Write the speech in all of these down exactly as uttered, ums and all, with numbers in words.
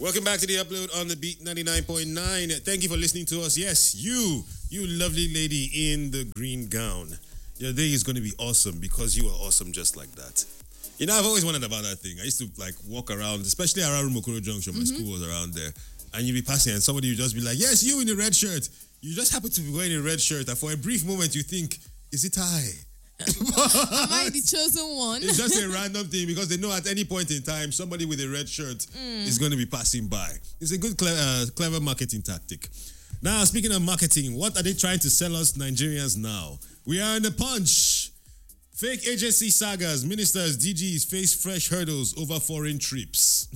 Welcome back to the upload on the Beat ninety-nine point nine. Thank you for listening to us. Yes, you, you lovely lady in the green gown. Your day is going to be awesome because you are awesome just like that. You know, I've always wondered about that thing. I used to like walk around, especially around Rumokoro Junction. My mm-hmm. school was around there. And you'd be passing and somebody would just be like, yes, you in the red shirt. You just happen to be wearing a red shirt. And for a brief moment, you think, is it I? Am I the chosen one? It's just a random thing because they know at any point in time somebody with a red shirt mm. is going to be passing by. It's a good, clever, uh, clever marketing tactic. Now, speaking of marketing, what are they trying to sell us Nigerians now? We are in the punch. Fake agency sagas, ministers, D Gs face fresh hurdles over foreign trips.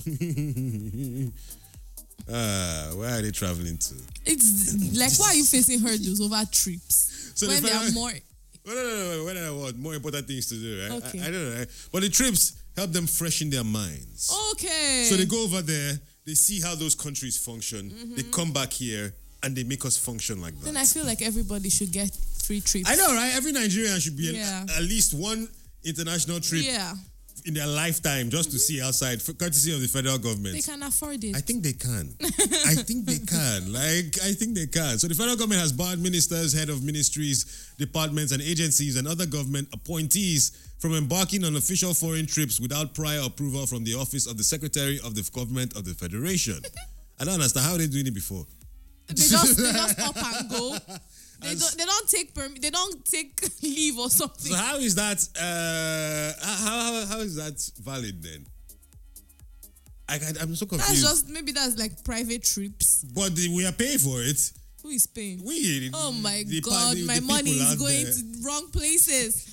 uh, where are they traveling to? It's like, why are you facing hurdles over trips? So when there are more... No, no, no, no. When I want more important things to do, right? Okay. I, I don't know, right? But the trips help them freshen their minds. Okay. So they go over there, they see how those countries function, mm-hmm. they come back here, and they make us function like that. Then I feel like everybody should get free trips. I know, right? Every Nigerian should be yeah. at, at least one international trip yeah. in their lifetime just mm-hmm. to see outside, courtesy of the federal government. They can afford it. I think they can. I think they can. Like, I think they can. So the federal government has barred ministers, head of ministries, departments, and agencies and other government appointees from embarking on official foreign trips without prior approval from the office of the Secretary of the Government of the Federation. I don't understand. How are they doing it before? They just, they just up and go. They don't. They don't take perm- They don't take leave or something. So how is that? Uh, how, how how is that valid then? I, I I'm so confused. That's just maybe that's like private trips. But the, we are paying for it. Who is paying? We. Oh my the, God! the, my the money is going there. to wrong places.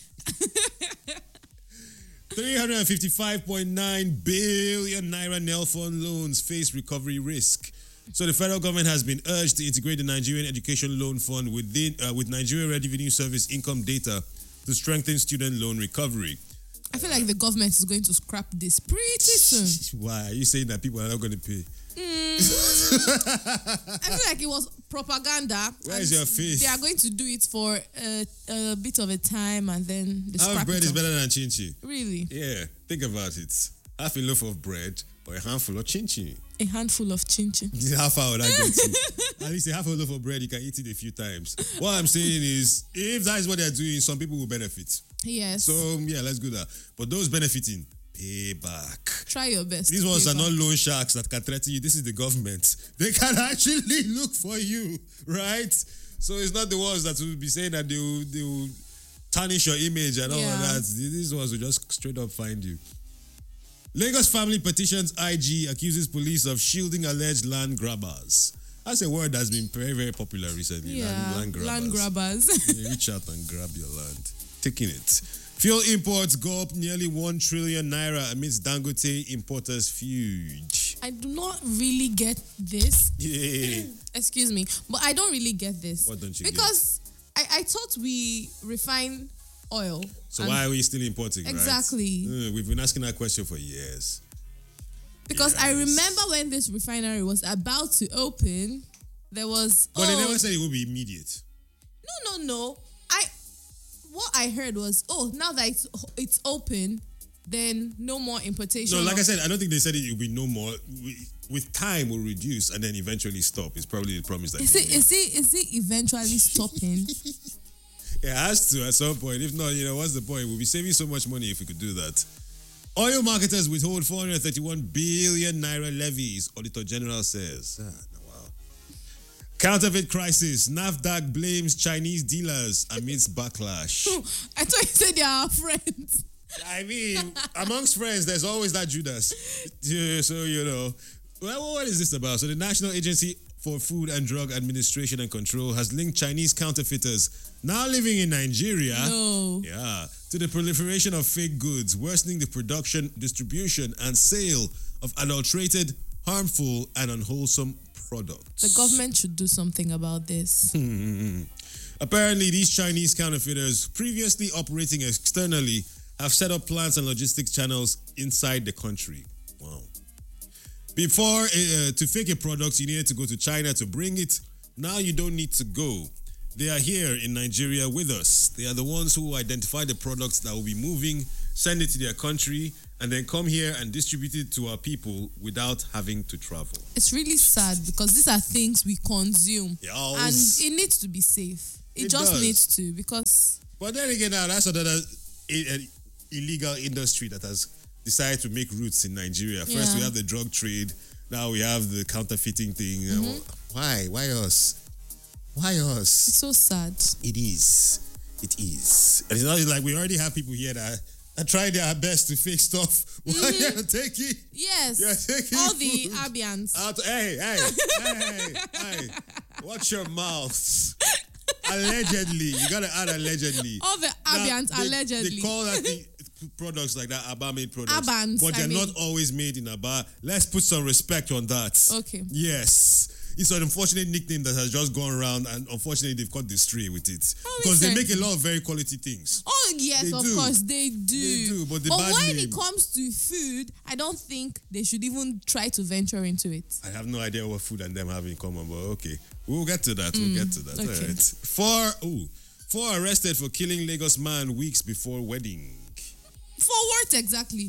three hundred fifty-five point nine billion naira Nelfon loans face recovery risk. So the federal government has been urged to integrate the Nigerian Education Loan Fund within uh, with Nigeria Revenue Service income data to strengthen student loan recovery. I feel like the government is going to scrap this pretty soon. Why are you saying that people are not going to pay? Mm. I feel like it was propaganda. Where is your face? They are going to do it for a, a bit of a time and then the half scrap bread it is off. better than chin chin. Really? Yeah, think about it. Half a loaf of bread or a handful of chin chin. A handful of chin chin. How far would I get to? At least a half a loaf of bread, you can eat it a few times. What I'm saying is, if that is what they're doing, some people will benefit. Yes. So, yeah, let's do that. But those benefiting, pay back. Try your best. These ones are back. Not loan sharks that can threaten you. This is the government. They can actually look for you, right? So it's not the ones that will be saying that they will, they will tarnish your image and all yeah. of that. These ones will just straight up find you. Lagos family petitions I G accuses police of shielding alleged land grabbers. That's a word that's been very, very popular recently. Yeah, land, land grabbers. Land grabbers. Yeah, reach out and grab your land. Taking it. Fuel imports go up nearly one trillion naira amidst Dangote importers feud. I do not really get this. Yeah. Excuse me. But I don't really get this. What don't you because get? I, I thought we refine oil. So why are we still importing, exactly. right? Uh, we've been asking that question for years. Because yes. I remember when this refinery was about to open, there was... But oh, they never said it would be immediate. No, no, no. I What I heard was, oh, now that it's, it's open, then no more importation. No, like of- I said, I don't think they said it will be no more. We, with time, we'll reduce and then eventually stop. It's probably the promise that Is it, is it, is it eventually stopping? It has to at some point. If not, you know, what's the point? We'll be saving so much money if we could do that. Oil marketers withhold four hundred thirty-one billion naira levies, Auditor General says. Ah, wow. Counterfeit crisis. NAFDAC blames Chinese dealers amidst backlash. I thought you said they are our friends. I mean, amongst friends, there's always that Judas. Yeah, so, you know. Well, what is this about? So the National Agency for Food and Drug Administration and Control has linked Chinese counterfeiters now living in Nigeria no. yeah, to the proliferation of fake goods, worsening the production, distribution, and sale of adulterated, harmful, and unwholesome products. The government should do something about this. Apparently, these Chinese counterfeiters, previously operating externally, have set up plants and logistics channels inside the country. Wow. Before, uh, to fake a product, you needed to go to China to bring it. Now you don't need to go. They are here in Nigeria with us. They are the ones who identify the products that will be moving, send it to their country, and then come here and distribute it to our people without having to travel. It's really sad because these are things we consume. Yes. And it needs to be safe. It, It just does. needs to because But then again, now that's another i- an illegal industry that has decided to make roots in Nigeria. First, Yeah. we have the drug trade. Now we have the counterfeiting thing. Mm-hmm. Why? Why us? Why us? it's so sad. It is. It is. And it's not like we already have people here that are trying their best to fake stuff. Why Mm-hmm. you're taking? Yes. You're taking All the food Abians. out. Hey, hey, hey, hey! Watch your mouth. Allegedly, you gotta add allegedly. All the Now, Abians they- allegedly. They call that the products like that Aba made products. Abans, but I they're mean. not always made in Aba. Let's put some respect on that. Okay. Yes. It's an unfortunate nickname that has just gone around, and unfortunately they've caught the stray with it. Oh, Because they it's make a- a lot of very quality things. Oh yes, They of do. course they do. They do, but the bad when name- it comes to food, I don't think they should even try to venture into it. I have no idea what food and them have in common, but okay. We'll get to that. We'll get to that. okay. All right. Four, ooh, four arrested for killing Lagos man weeks before wedding. For what exactly?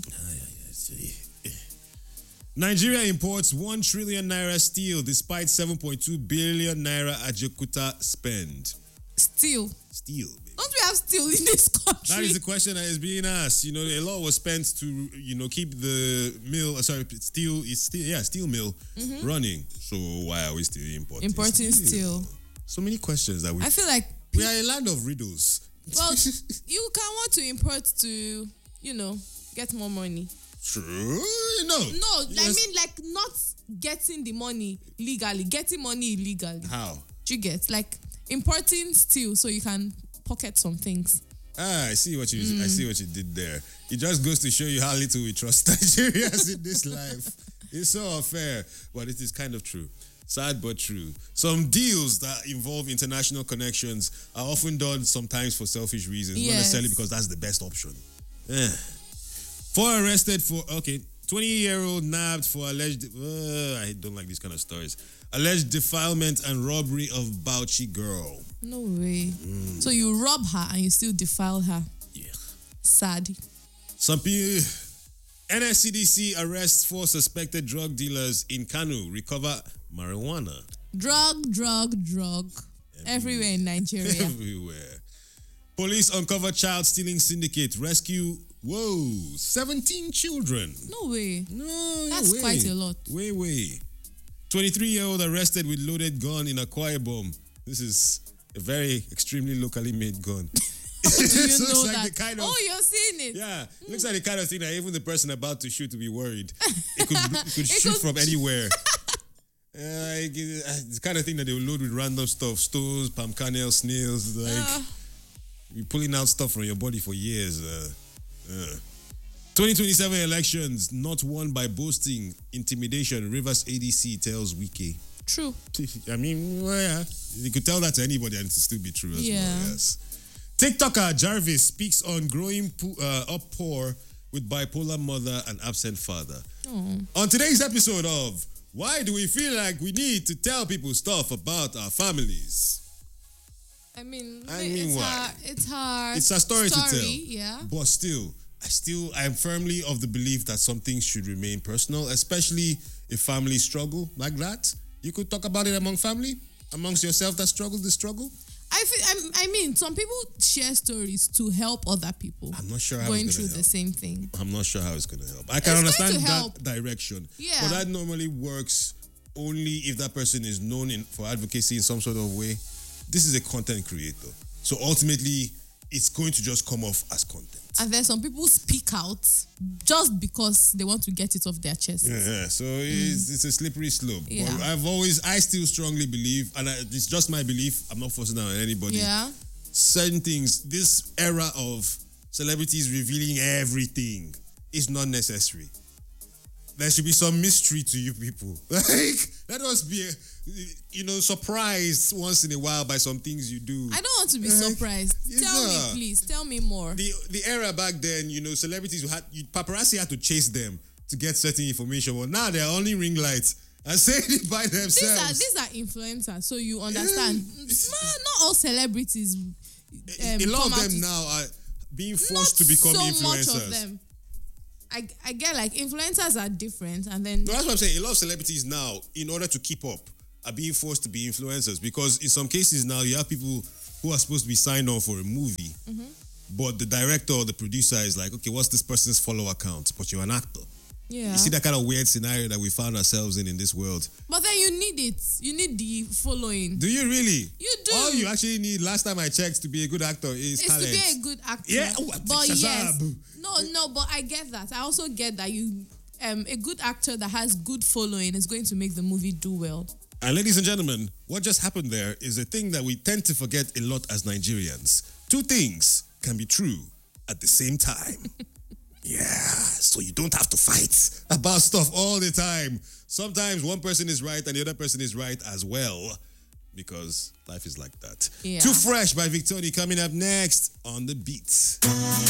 Nigeria imports one trillion naira steel despite seven point two billion naira Ajaokuta spend. Still, Steel, baby. don't we have steel in this country? That is the question that is being asked. You know, a lot was spent to, you know, keep the mill, uh, sorry, steel, is steel, yeah, steel mill running. So why are we still importing Importing steel. So many questions that we... I feel like we are a land of riddles. well, you can want to import to, you know, get more money. True. No. No, I Yes. mean like not getting the money legally, getting money illegally. How? Do you get like importing steel so you can pocket some things? Ah, I see what you I see what you did there. It just goes to show you how little we trust Nigerians in this life. It's so unfair, but it is kind of true. Sad but true. Some deals that involve international connections are often done sometimes for selfish reasons, not Yes. necessarily because that's the best option. Eh. Four arrested for okay, twenty-year-old nabbed for alleged. Uh, I don't like these kind of stories. Alleged defilement and robbery of Bauchi girl. No way. So you rob her and you still defile her. Yeah. Sad. Some people. N S C D C arrests four suspected drug dealers in Kano, recover marijuana Drug, drug, drug. Everywhere in Nigeria. everywhere. Police uncover child stealing syndicate, rescue, whoa, seventeen children. No way. No, That's way. quite a lot. Way, way. twenty-three-year-old arrested with loaded gun in Akwa Ibom. This is a very extremely locally made gun. Do you This know looks like that? the kind of, Oh, you're seeing it. yeah, it looks like the kind of thing that even the person about to shoot will be worried. It could, it could shoot could- from anywhere. Uh, like, uh, it's the kind of thing that they will load with random stuff, stones, palm kernel, snails. Like, Ah. you're pulling out stuff from your body for years. Uh, uh. twenty twenty-seven elections not won by boasting, intimidation. Rivers A D C tells Wike. True. I mean, well, yeah, you could tell that to anybody and it still be true as Yeah. well. Yes. TikToker Jarvis speaks on growing po- uh, uproar with bipolar mother and absent father. Oh. On today's episode of Why Do We Feel Like We Need to Tell People Stuff About Our Families? I mean, I it's mean, her, why? it's her It's a story, to tell. Yeah. But still, I still, I am firmly of the belief that some things should remain personal, especially if families struggle like that. You could talk about it among family, amongst yourself that struggle the struggle. I feel, I'm- I mean, some people share stories to help other people I'm not sure how going it's through going to the help. same thing. I'm not sure how it's going to help. I can It's going understand to that help. direction. Yeah. But that normally works only if that person is known in, for advocacy in some sort of way. This is a content creator. So ultimately, it's going to just come off as content. And then some people speak out just because they want to get it off their chest. Yeah, yeah. So it's, it's a slippery slope. Yeah. But I've always, I still strongly believe, and I, it's just my belief, I'm not forcing that on anybody. Yeah. Certain things, this era of celebrities revealing everything is not necessary. There should be some mystery to you people. Like, let us be, you know, surprised once in a while by some things you do. I don't want to be Like, surprised. yes, Tell sir. me, please. Tell me more. the the era back then, you know, celebrities who had you, paparazzi had to chase them to get certain information. But now they're only ring lights and saying it by These themselves. are these are influencers, so you understand. It's- Man, not all celebrities. a Um, lot come of out them to- now are being Not forced to become so influencers. much of them. I, I get like influencers are different, and then No, that's what I'm saying. A lot of celebrities now, in order to keep up, are being forced to be influencers because in some cases now you have people who are supposed to be signed on for a movie, mm-hmm. but the director or the producer is like, okay, what's this person's follower count? But you're an actor. yeah. You see that kind of weird scenario that we found ourselves in in this world. But then you need it. You need the following. Do you really? You do. All you actually need, last time I checked, to be a good actor is It's talent. to be a good actor. Yeah, oh, but Shazam. yes, no, no. But I get that. I also get that you, um, a good actor that has good following is going to make the movie do well. And ladies and gentlemen, what just happened there is a thing that we tend to forget a lot as Nigerians. Two things can be true at the same time. Yeah, so you don't have to fight about stuff all the time. Sometimes one person is right and the other person is right as well, because life is like that. Yeah. Too Fresh by Victoria coming up next on The Beat.